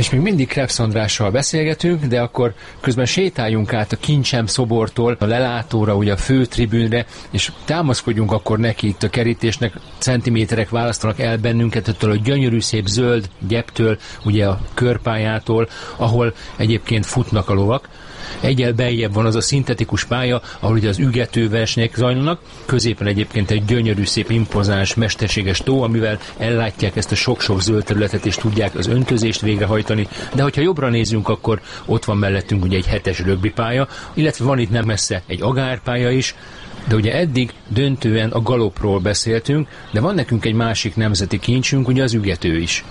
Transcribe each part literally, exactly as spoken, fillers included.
És még mindig Krebs Andrással beszélgetünk, de akkor közben sétáljunk át a Kincsem szobortól a lelátóra, ugye a főtribűnre, és támaszkodjunk akkor neki itt a kerítésnek, centiméterek választanak el bennünket ettől a gyönyörű szép zöld gyeptől, ugye a körpályától, ahol egyébként futnak a lovak. Egyel beljebb van az a szintetikus pálya, ahol ugye az ügetőversenyek zajlanak, középen egyébként egy gyönyörű, szép, impozáns, mesterséges tó, amivel ellátják ezt a sok-sok zöld területet, és tudják az öntözést végrehajtani. De hogyha jobbra nézünk, akkor ott van mellettünk ugye egy hetes rögbipálya, illetve van itt nem messze egy agárpálya is, de ugye eddig döntően a galopról beszéltünk, de van nekünk egy másik nemzeti kincsünk, ugye az ügető is.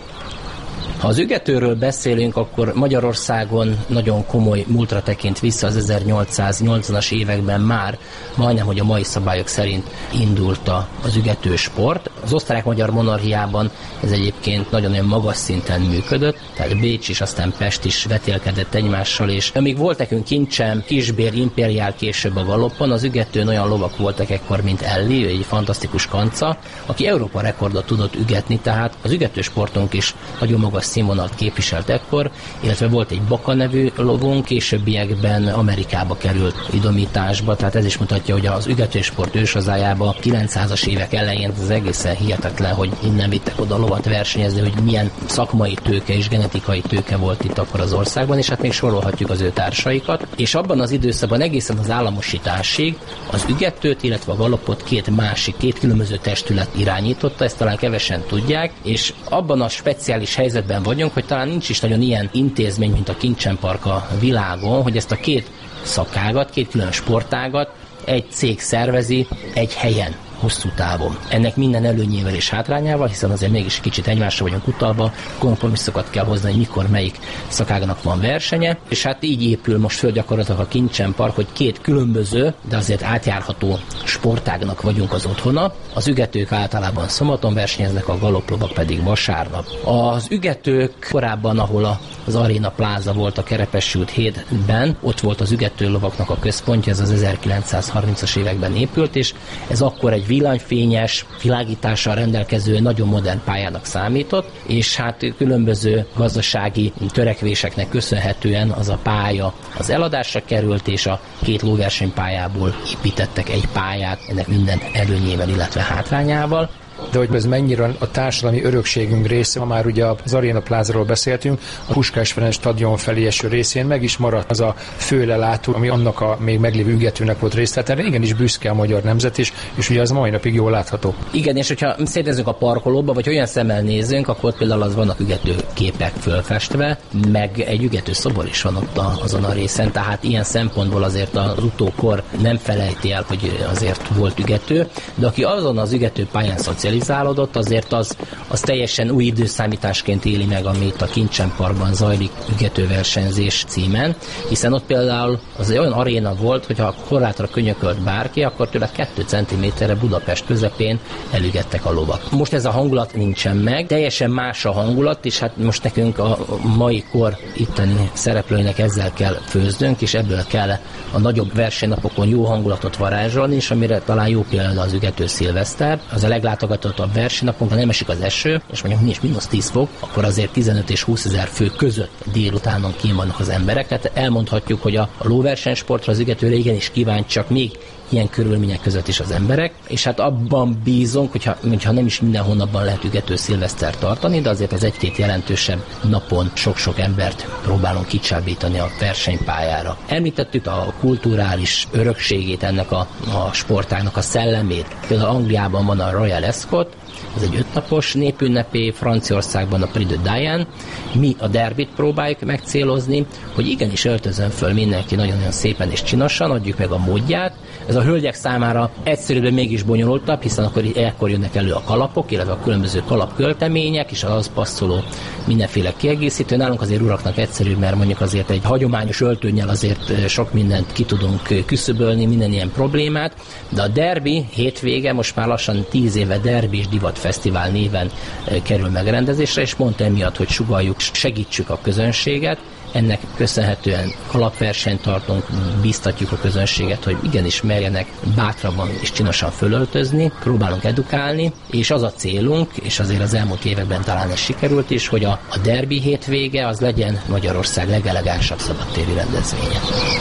Ha az ügetőről beszélünk, akkor Magyarországon nagyon komoly múltra tekint vissza, az ezernyolcszáznyolcvanas években már majdnem, hogy a mai szabályok szerint indult az ügető sport. Az osztrák-magyar monarchiában ez egyébként nagyon-nagyon magas szinten működött, tehát Bécs és aztán Pest is vetélkedett egymással, és amíg volt nekünk Kincsem, Kisbér, Impériál, később a galoppon, az ügetőn olyan lovak voltak ekkor, mint Elli, egy fantasztikus kanca, aki Európa rekordot tudott ügetni, tehát az ügető sportunk is nagyon magas színvonalat képviselt ekkor, illetve volt egy Baka nevű lovunk, későbbiekben Amerikába került idomításba, tehát ez is mutatja, hogy az ügetősport őshazájába kilencszázas évek elején az egészen hihetetlen, hogy innen vittek oda lovat versenyezni, hogy milyen szakmai tőke és genetikai tőke volt itt akkor az országban, és hát még sorolhatjuk az ő társaikat. És abban az időszakban egészen az államosításig az ügetőt, illetve a galopot két másik, két különböző testület irányította, ezt talán kevesen tudják, és abban a speciális helyzetben vagyunk, hogy talán nincs is nagyon ilyen intézmény, mint a Kincsem Park a világon, hogy ezt a két szakágat, két külön sportágat egy cég szervezi egy helyen, hosszú távon. Ennek minden előnyével és hátrányával, hiszen azért mégis kicsit egymásra vagyunk utalva, kompromisszokat kell hozni, hogy mikor melyik szakágnak van versenye, és hát így épül most föl gyakorlatilag a Kincsem Park, hogy két különböző, de azért átjárható sportágnak vagyunk az otthona. Az ügetők általában szombaton versenyeznek, a galoplovak pedig vasárnap. Az ügetők korábban, ahol az Arena Plaza volt a Kerepesi út hétben, ott volt az ügetőlovaknak a központja, ez az ezerkilencszázharmincas években épült, és ez akkor egy villanyfényes, világítással rendelkező, nagyon modern pályának számított, és hát különböző gazdasági törekvéseknek köszönhetően az a pálya az eladásra került, és a két lóversenypályából építettek egy pályát, ennek minden előnyével, illetve hátrányával. De hogy ez mennyire a társadalmi örökségünk része, ma már ugye az Arena Plazáról beszéltünk, a Puskás Ferenc stadion felé eső részén meg is maradt az a főlelátó, ami annak a még meglévő ügetőnek volt része. Tehát erre igenis büszke a magyar nemzet is, és ugye az mai napig jól látható. Igen, és hogyha szétnézzünk a parkolóba, vagy olyan szemmel nézzünk, akkor például az vannak ügető képek fölfestve, meg egy ügető szobor is van ott azon a részen, tehát ilyen szempontból azért az utókor nem felejti el, hogy azért volt ügető, de aki azon az ügető pályán szocializálódott, azért az, az teljesen új időszámításként éli meg, amit a Kincsem Parkban zajlik ügetőversenyzés címen, hiszen ott például az egy olyan aréna volt, hogyha korlátra könyökölt bárki, akkor tőle kettő centiméterre Budapest közepén elügettek a lovak. Most ez a hangulat nincsen meg, teljesen más a hangulat, és hát most nekünk a mai kor itteni szereplőinek ezzel kell főznünk, és ebből kell a nagyobb versenynapokon jó hangulatot varázsolni, és amire talán jó példa az ügető szilveszter, az a leglátogatottabb versenynapon, ha nem esik az eső, és mondjuk nincs mínusz tíz fok, akkor azért tizenöt és húsz ezer fő között délutánon kín vannak az emberek. Tehát elmondhatjuk, hogy a lóversenysportra, az ügetőre igenis kíváncsiak még ilyen körülmények között is az emberek, és hát abban bízunk, hogyha, hogyha nem is minden hónapban lehet ügető szilvesztert tartani, de azért az egy-két jelentősebb napon sok-sok embert próbálunk kicsábítani a versenypályára. Említettük a kulturális örökségét ennek a, a sportágnak, a szellemét. Például Angliában van a Royal Ascot, ez egy ötnapos népünnepé, Franciaországban a Prix de Diane. Mi a derbit próbáljuk megcélozni, hogy igenis öltözön föl mindenki nagyon-nagyon szépen és csinosan, adjuk meg a módját. Ez a hölgyek számára egyszerűbb, de mégis bonyolultabb, hiszen akkor, ekkor jönnek elő a kalapok, illetve a különböző kalapköltemények, és az passzoló mindenféle kiegészítő. Nálunk azért uraknak egyszerűbb, mert mondjuk azért egy hagyományos öltőnnyel azért sok mindent ki tudunk küszöbölni, minden ilyen problémát, de a derbi hétvége, most már lassan tíz éve derbi és divat fesztivál néven kerül megrendezésre, és pont emiatt, hogy sugalljuk, segítsük a közönséget, Ennek köszönhetően alapversenyt tartunk, biztatjuk a közönséget, hogy igenis merjenek bátrabban és csinosan fölöltözni, próbálunk edukálni, és az a célunk, és azért az elmúlt években talán ez sikerült is, hogy a, a derbi hétvége az legyen Magyarország legelegánsabb szabadtéri rendezvénye.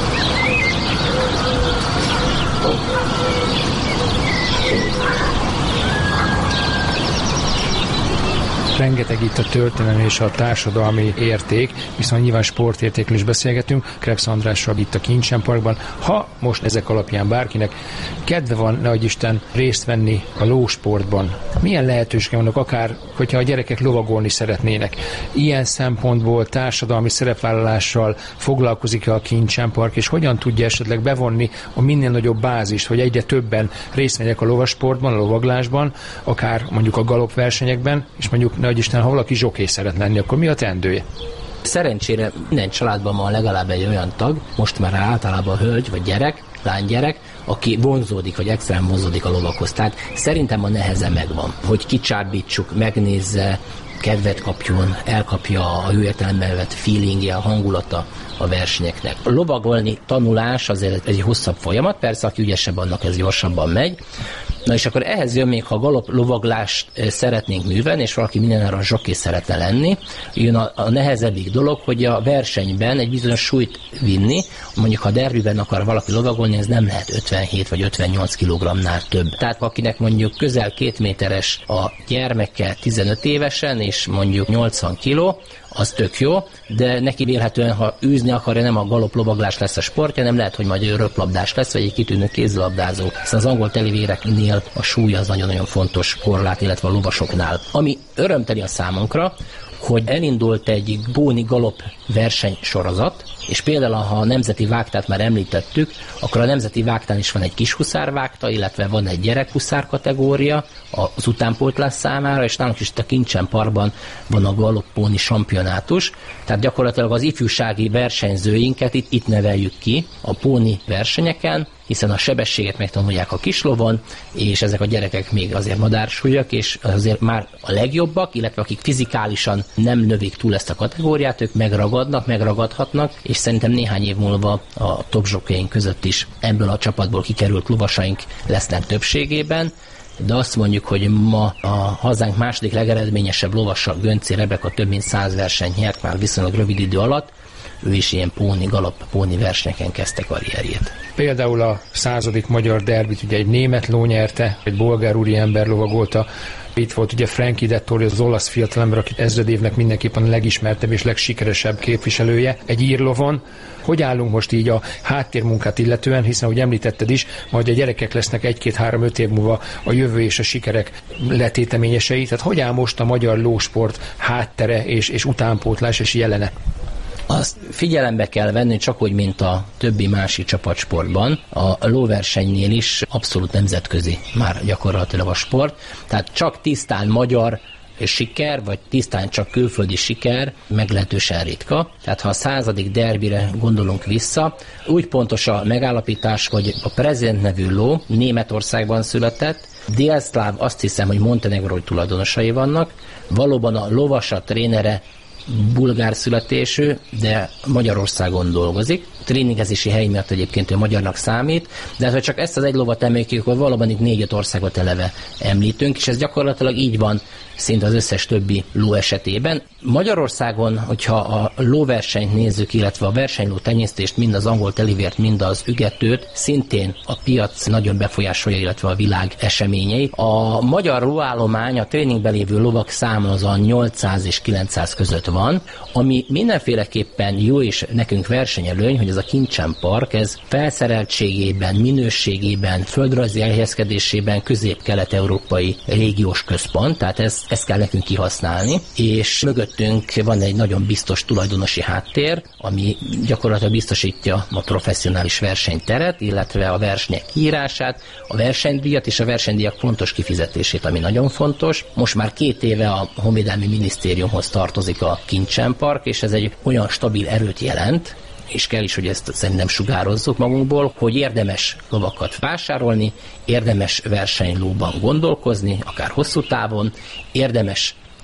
Rengeteg itt a történelmi és a társadalmi érték, viszont nyilván sportértékről is beszélgetünk. Krebs Andrással itt a Kincsen Parkban. Ha most ezek alapján bárkinek kedve van, nehogy Isten, részt venni a lósportban, milyen lehetőségek vannak, akár, hogyha a gyerekek lovagolni szeretnének? Ilyen szempontból társadalmi szerepvállalással foglalkozik-e a Kincsen Park, és hogyan tudja esetleg bevonni a minél nagyobb bázist, hogy egyre többen részt vegyenek a lovasportban, a lovaglásban, akár mondjuk a galopversenyekben, és mondjuk nehogy Isten, ha valaki zsokély szeret lenni, akkor mi a teendője? Szerencsére minden családban van legalább egy olyan tag, most már általában hölgy vagy gyerek, lánygyerek, aki vonzódik, vagy extrán vonzódik a lovakhoz. Tehát szerintem a neheze megvan, hogy kicsábítsuk, megnézze, kedvet kapjon, elkapja a jó értelemben vett feelingje, a hangulata a versenyeknek. A lovagolni tanulás azért egy hosszabb folyamat, persze aki ügyesebb, annak ez gyorsabban megy. Na és akkor ehhez jön még, ha galop lovaglást szeretnénk művelni, és valaki mindenáron a zsoké szeretne lenni, jön a, a nehezebbik dolog, hogy a versenyben egy bizonyos súlyt vinni, mondjuk ha derbiben akar valaki lovagolni, ez nem lehet ötvenhét vagy ötvennyolc kilogrammnál több. Tehát akinek mondjuk közel két méteres a gyermeke tizenöt évesen, és mondjuk nyolcvan kiló, az tök jó, de neki vélhetően, ha űzni akarja, nem a galoplovaglás lesz a sportja, nem lehet, hogy majd ő röplabdás lesz, vagy egy kitűnő kézilabdázó. Hiszen az angol telivéreknél a súly az nagyon-nagyon fontos korlát, illetve a lovasoknál. Ami örömteli a számunkra, hogy elindult egy bóni galop versenysorozat, és például, ha a nemzeti vágtát már említettük, akkor a nemzeti vágtán is van egy kis huszár vágta, illetve van egy gyerekhuszár kategória az utánpótlás számára, és nálunk is a Kincsen Parkban van a galoppóni championátus, tehát gyakorlatilag az ifjúsági versenyzőinket itt, itt neveljük ki a póni versenyeken, hiszen a sebességet megtanulják a kislovon, és ezek a gyerekek még azért madársúlyak, és azért már a legjobbak, illetve akik fizikálisan nem növik túl ezt a kategóriát, ők megragadnak, megragadhatnak, és szerintem néhány év múlva a top zsokkeink között is ebből a csapatból kikerült lovasaink lesznek többségében, de azt mondjuk, hogy ma a hazánk második legeredményesebb lovasa, Gönczi Rebeka több mint száz versenyt nyert már viszonylag rövid idő alatt, ő is ilyen póni, galop póni versenyeken kezdte karrierjét. Például a századik magyar derbit ugye egy német ló nyerte, egy bolgár úriember lovagolta. Itt volt ugye Frankie Dettori, az olasz fiatalember, aki ezredévnek mindenképpen a legismertebb és legsikeresebb képviselője egy írlovon. Hogy állunk most így a háttérmunkát illetően, hiszen, ahogy említetted is, majd a gyerekek lesznek egy-két-három-öt év múlva a jövő és a sikerek letéteményesei. Tehát hogy áll most a magyar lósport háttere és, és utánpótlás és jelene? Azt figyelembe kell venni, csak úgy, mint a többi másik csapatsportban, a lóversenynél is abszolút nemzetközi már gyakorlatilag a sport. Tehát csak tisztán magyar siker, vagy tisztán csak külföldi siker meglehetősen ritka. Tehát ha a századik derbire gondolunk vissza, úgy pontos a megállapítás, hogy a Prezident nevű ló Németországban született, délszláv, azt hiszem, hogy montenegrói tulajdonosai vannak, valóban a lovasa trénere bulgár születésű, de Magyarországon dolgozik. Tréningezési hely miatt egyébként ő magyarnak számít, de hát, ha csak ezt az egy lovat emeljük, akkor valóban itt négy-öt országot eleve említünk, és ez gyakorlatilag így van szinte az összes többi ló esetében. Magyarországon, hogyha a lóversenyt nézzük, illetve a versenyló tenyésztést, mind az angol telivért, mind az ügetőt, szintén a piac nagyon befolyásolja, illetve a világ eseményei. A magyar lóállomány, a tréningben lévő lovak száma az a nyolcszáz és kilencszáz között van, ami mindenféleképpen jó és nekünk versenyelőny, hogy ez a Kincsen Park, ez felszereltségében, minőségében, földrajzi elhelyezkedésében közép-kelet-európai régiós központ, tehát ez, ezt kell nekünk kihasználni, és mögöttünk van egy nagyon biztos tulajdonosi háttér, ami gyakorlatilag biztosítja a professzionális versenyteret, illetve a versenyek kiírását, a versenydíjat és a versenydíjak pontos kifizetését, ami nagyon fontos. Most már két éve a Honvédelmi Minisztériumhoz tartozik a Kincsen Park, és ez egy olyan stabil erőt jelent, és kell is, hogy ezt szerintem sugározzuk magunkból, hogy érdemes lovakat vásárolni, érdemes versenylóban gondolkozni, akár hosszú távon, érdemes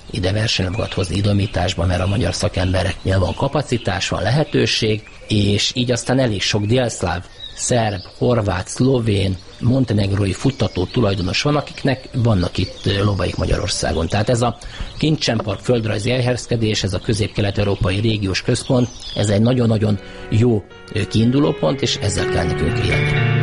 ide versenylovakat hozni idomításba, mert a magyar szakembereknél van kapacitás, van lehetőség, és így aztán elég sok délszláv, szerb, horvát, szlovén, montenegrói futtató tulajdonos van, akiknek vannak itt lovaik Magyarországon. Tehát ez a Kincsenpark földrajzi elhelyezkedés, ez a közép-kelet-európai régiós központ, ez egy nagyon-nagyon jó kiindulópont, és ezzel kell nekünk élni.